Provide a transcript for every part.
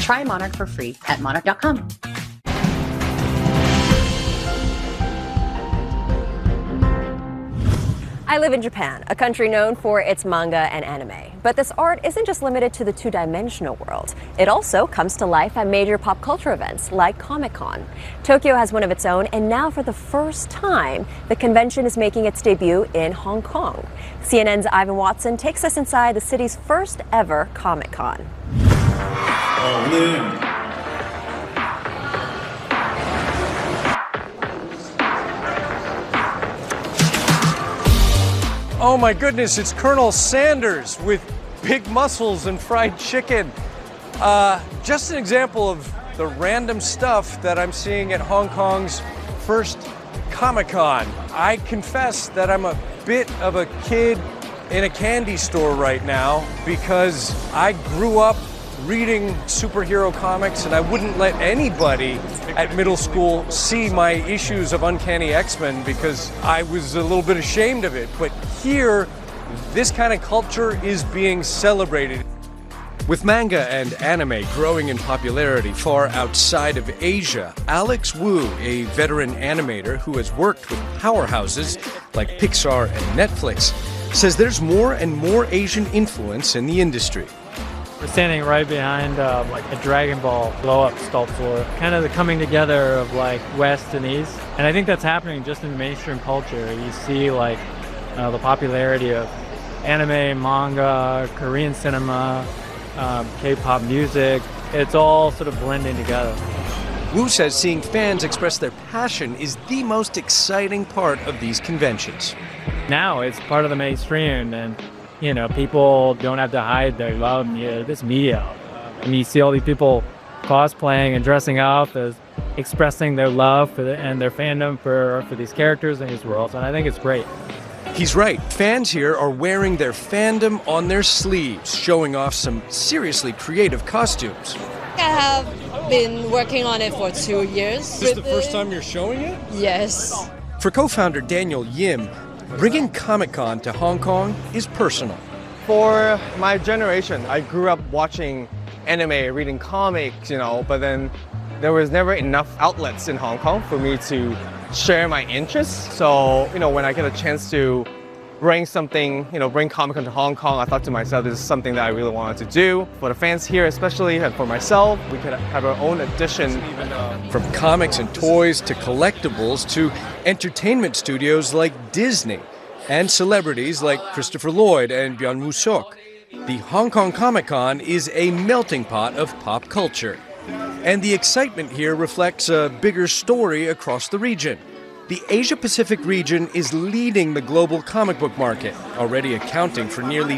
Try Monarch for free at monarch.com. I live in Japan, a country known for its manga and anime. But this art isn't just limited to the two-dimensional world. It also comes to life at major pop culture events like Comic-Con. Tokyo has one of its own, and now for the first time, the convention is making its debut in Hong Kong. CNN's Ivan Watson takes us inside the city's first ever Comic-Con. Oh my goodness, it's Colonel Sanders with big muscles and fried chicken. Just an example of the random stuff that I'm seeing at Hong Kong's first Comic-Con. I confess that I'm a bit of a kid in a candy store right now because I grew up reading superhero comics and I wouldn't let anybody at middle school see my issues of Uncanny X-Men because I was a little bit ashamed of it. But here, this kind of culture is being celebrated. With manga and anime growing in popularity far outside of Asia, Alex Wu, a veteran animator who has worked with powerhouses like Pixar and Netflix, says there's more and more Asian influence in the industry. We're standing right behind like a Dragon Ball blow-up sculpture, kind of the coming together of like West and East. And I think that's happening just in mainstream culture. You see like the popularity of anime, manga, Korean cinema, K-pop music. It's all sort of blending together. Wu says seeing fans express their passion is the most exciting part of these conventions. Now it's part of the mainstream, and you know, people don't have to hide their love in this media. And you see all these people cosplaying and dressing up as expressing their love for and their fandom for these characters in these worlds, and I think it's great. He's right. Fans here are wearing their fandom on their sleeves, showing off some seriously creative costumes. I have been working on it for 2 years. Is this the first time you're showing it? Yes. For co-founder Daniel Yim, bringing Comic-Con to Hong Kong is personal. For my generation, I grew up watching anime, reading comics, but then there was never enough outlets in Hong Kong for me to share my interests. So, when I get a chance to bring something, bring Comic-Con to Hong Kong, I thought to myself, this is something that I really wanted to do. For the fans here especially, and for myself, we could have our own edition. From comics and toys to collectibles to entertainment studios like Disney and celebrities like Christopher Lloyd and Byung Woo Seok, the Hong Kong Comic-Con is a melting pot of pop culture. And the excitement here reflects a bigger story across the region. The Asia-Pacific region is leading the global comic book market, already accounting for nearly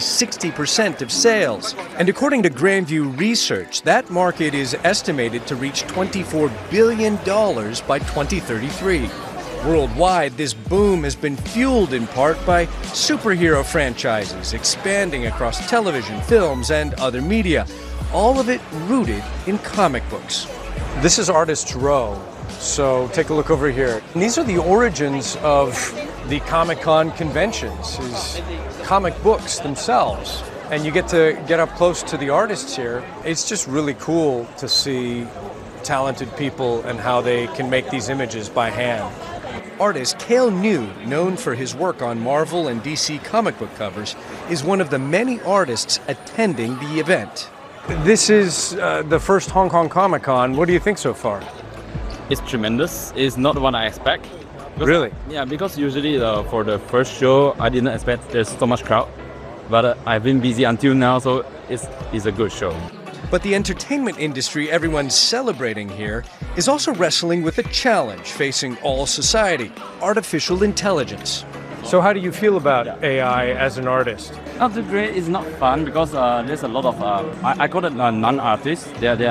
60% of sales. And according to Grandview Research, that market is estimated to reach $24 billion by 2033. Worldwide, this boom has been fueled in part by superhero franchises expanding across television, films, and other media, all of it rooted in comic books. This is Artists Row. So take a look over here. And these are the origins of the Comic-Con conventions, is comic books themselves. And you get to get up close to the artists here. It's just really cool to see talented people and how they can make these images by hand. Artist Cale New, known for his work on Marvel and DC comic book covers, is one of the many artists attending the event. This is the first Hong Kong Comic-Con. What do you think so far? It's tremendous. It's not what I expect. Really? Yeah, because usually for the first show, I didn't expect there's so much crowd. But I've been busy until now, so it's a good show. But the entertainment industry everyone's celebrating here is also wrestling with a challenge facing all society: artificial intelligence. So how do you feel about AI as an artist? Not too great. It's not fun because there's a lot of I call it non-artists.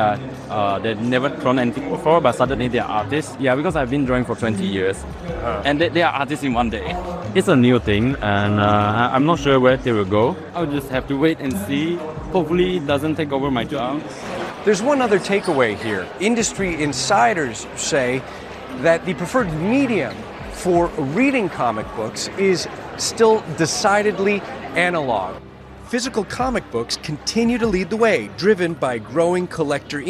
They never drawn anything before, but suddenly they're artists. Yeah, because I've been drawing for 20 years, and they are artists in one day. It's a new thing, and I'm not sure where they will go. I'll just have to wait and see. Hopefully, it doesn't take over my job. There's one other takeaway here. Industry insiders say that the preferred medium for reading comic books is still decidedly analog. Physical comic books continue to lead the way, driven by growing collector